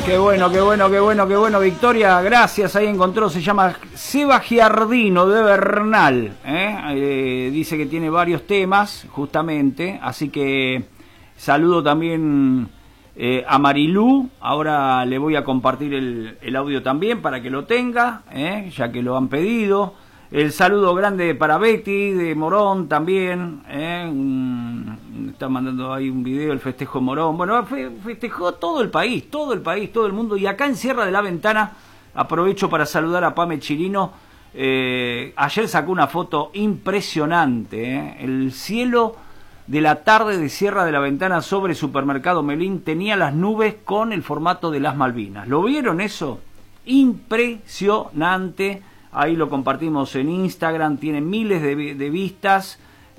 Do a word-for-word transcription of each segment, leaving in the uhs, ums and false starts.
Qué bueno, qué bueno, qué bueno, qué bueno, Victoria, gracias, ahí encontró, se llama Seba Giardino de Bernal, ¿eh? Eh, dice que tiene varios temas, justamente, así que saludo también eh, a Marilú, ahora le voy a compartir el, el audio también para que lo tenga, ¿eh? Ya que lo han pedido. El saludo grande para Betty de Morón también, ¿eh? Un, está mandando ahí un video, el festejo Morón. Bueno, fe, festejó todo el país, todo el país, todo el mundo. Y acá en Sierra de la Ventana, aprovecho para saludar a Pame Chirino. Eh, ayer sacó una foto impresionante, ¿eh? El cielo de la tarde de Sierra de la Ventana sobre Supermercado Melín tenía las nubes con el formato de las Malvinas. ¿Lo vieron eso? Impresionante. Ahí lo compartimos en Instagram, tiene miles de, de vistas,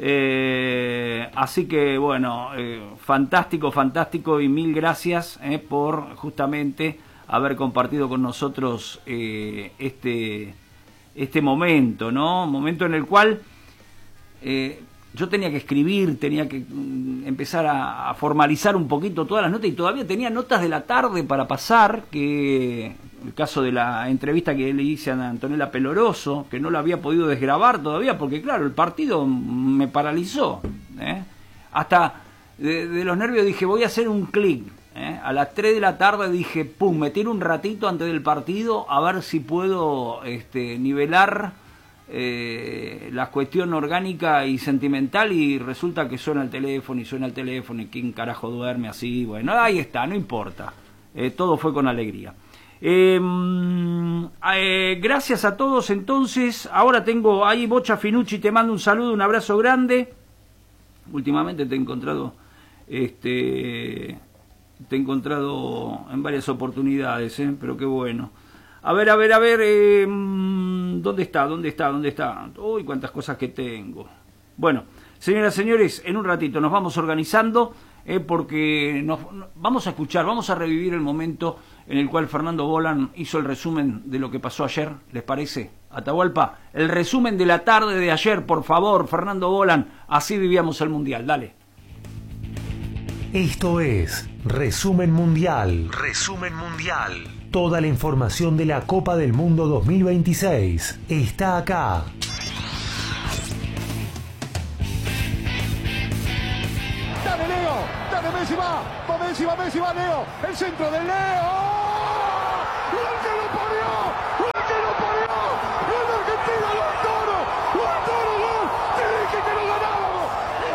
eh, así que bueno, eh, fantástico, fantástico y mil gracias eh, por justamente haber compartido con nosotros eh, este, este momento, ¿no? Momento en el cual eh, yo tenía que escribir, tenía que mm, empezar a, a formalizar un poquito todas las notas y todavía tenía notas de la tarde para pasar, que el caso de la entrevista que le hice a Antonella Peloroso, que no la había podido desgrabar todavía, porque claro, el partido me paralizó, ¿eh? Hasta de, de los nervios dije, voy a hacer un clic, ¿eh? A las tres de la tarde dije, pum, me tiro un ratito antes del partido a ver si puedo este, nivelar eh, la cuestión orgánica y sentimental, y resulta que suena el teléfono y suena el teléfono y quién carajo duerme así. Bueno, ahí está, no importa, eh, todo fue con alegría. Eh, eh, gracias a todos. Entonces, ahora tengo ahí Bocha Finucci, te mando un saludo, un abrazo grande. Últimamente te he encontrado este te he encontrado en varias oportunidades, ¿eh? Pero qué bueno. A ver, a ver, a ver, eh, ¿dónde está? ¿Dónde está? ¿Dónde está? Uy, cuántas cosas que tengo. Bueno, señoras y señores, en un ratito nos vamos organizando, eh, porque nos, vamos a escuchar, vamos a revivir el momento en el cual Fernando Bolan hizo el resumen de lo que pasó ayer. ¿Les parece? Atahualpa, el resumen de la tarde de ayer, por favor, Fernando Bolan. Así vivíamos el Mundial. Dale. Esto es Resumen Mundial. Resumen Mundial. Toda la información de la Copa del Mundo dos mil veintiséis está acá. ¡Dale, Leo! ¡Dale, Messi va! ¡Va Messi, va Messi, va Leo! ¡El centro del Leo! ¡El que lo parió! ¡El que lo parió! ¡El